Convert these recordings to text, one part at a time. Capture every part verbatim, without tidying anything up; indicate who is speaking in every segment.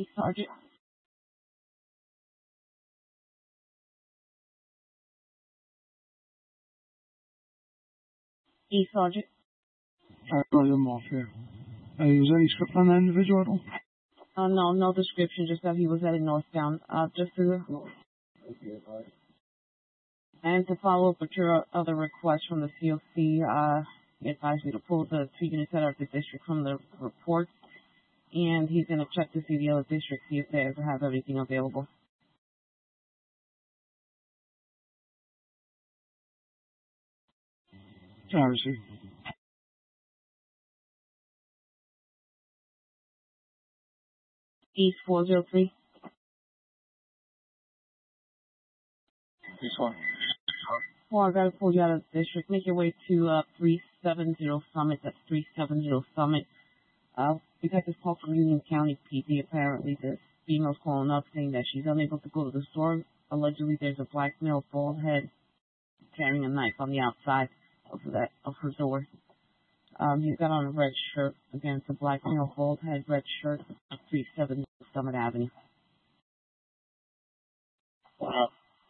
Speaker 1: Hey, Sergeant. Hey, Sergeant.
Speaker 2: I got him off here. Uh, was there any script on that individual at all?
Speaker 1: Uh, no, no description, just that he was heading northbound. Uh, just to, and to follow up with your other request from the C O C, uh, he advised me to pull the two units out of the district from the report, and he's going to check to see the other district, see if they ever have everything available.
Speaker 2: I received.
Speaker 1: East four zero three.
Speaker 2: This one.
Speaker 1: Well, I gotta pull you out of the district. Make your way to, uh, three seven zero Summit. That's three seven zero Summit. Uh, we got this call from Union County P D. Apparently, this female's calling up saying that she's unable to go to the store. Allegedly, there's a black male, bald head, carrying a knife on the outside of that of her door. Um, he's got on a red shirt. Again, it's a black male, bald head, red shirt, three seven Summit Avenue.
Speaker 2: Wow.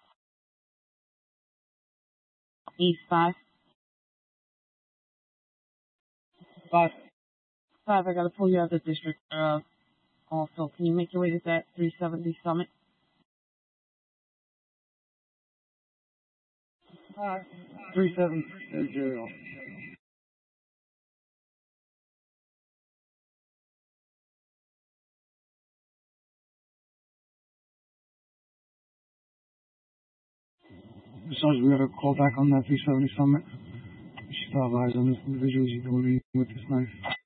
Speaker 1: East five.
Speaker 2: Five.
Speaker 1: Five, I gotta pull you out of the district. Uh, also, can you make your way to that three seventy Summit?
Speaker 2: Five. Three seven zero. Besides, we got a call back on that three seventy Summit. She thought eyes on this individual. He's doing with this knife.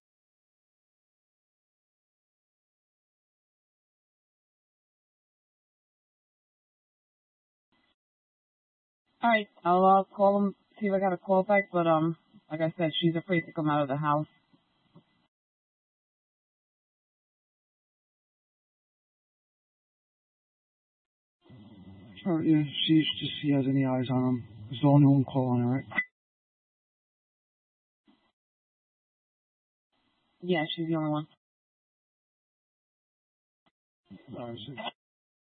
Speaker 1: Alright, I'll uh, call him, see if I got a call back, but um, like I said, she's afraid to come out of the house.
Speaker 2: Or yeah, see if she has any eyes on him. It's the only one call on her, right?
Speaker 1: Yeah, she's the only one.
Speaker 2: All right, so